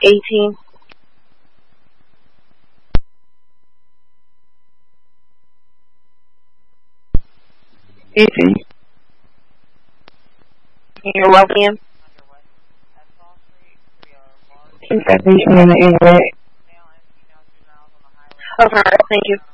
18. 18. You're welcome. Citation in the internet. Okay, thank you.